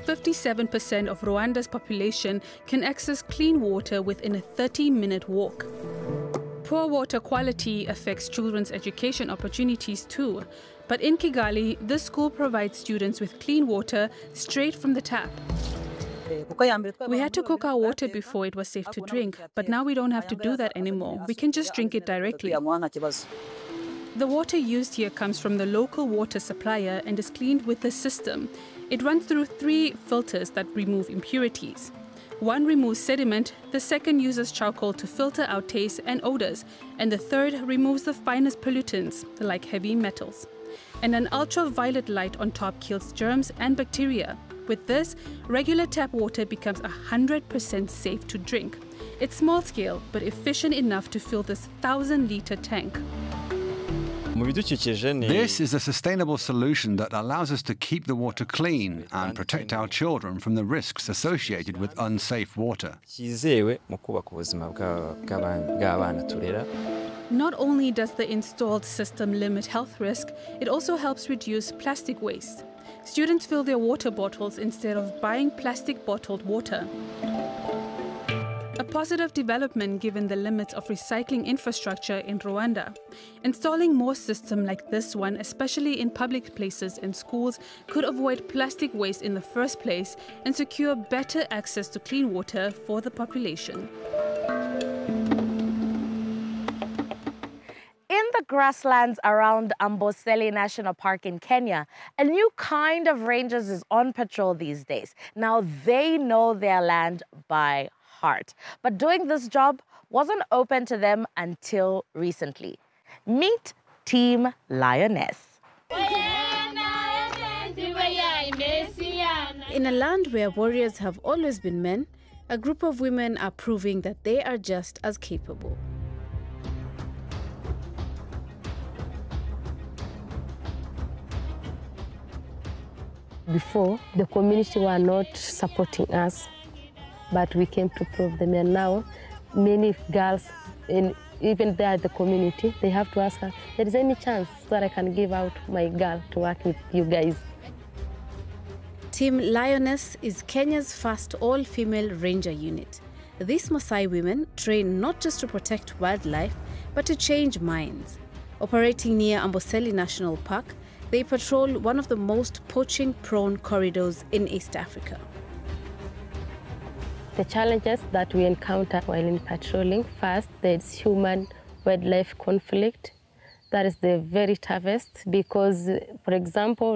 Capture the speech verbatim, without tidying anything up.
fifty-seven percent of Rwanda's population can access clean water within a thirty-minute walk. Poor water quality affects children's education opportunities too. But in Kigali, this school provides students with clean water straight from the tap. We had to cook our water before it was safe to drink, but now we don't have to do that anymore. We can just drink it directly. The water used here comes from the local water supplier and is cleaned with this system. It runs through three filters that remove impurities. One removes sediment, the second uses charcoal to filter out tastes and odors, and the third removes the finest pollutants, like heavy metals. And an ultraviolet light on top kills germs and bacteria. With this, regular tap water becomes one hundred percent safe to drink. It's small scale, but efficient enough to fill this thousand-liter tank. This is a sustainable solution that allows us to keep the water clean and protect our children from the risks associated with unsafe water. Not only does the installed system limit health risk, it also helps reduce plastic waste. Students fill their water bottles instead of buying plastic bottled water. A positive development given the limits of recycling infrastructure in Rwanda. Installing more systems like this one, especially in public places and schools, could avoid plastic waste in the first place and secure better access to clean water for the population. In the grasslands around Amboseli National Park in Kenya, a new kind of rangers is on patrol these days. Now they know their land by heart. But doing this job wasn't open to them until recently. Meet Team Lioness. In a land where warriors have always been men, a group of women are proving that they are just as capable. Before, the community were not supporting us, but we came to prove them. And now, many girls, and even there at the community, they have to ask her, there is any chance that I can give out my girl to work with you guys? Team Lioness is Kenya's first all-female ranger unit. These Maasai women train not just to protect wildlife, but to change minds. Operating near Amboseli National Park, they patrol one of the most poaching-prone corridors in East Africa. The challenges that we encounter while in patrolling, first, there's human-wildlife conflict. That is the very toughest because, for example,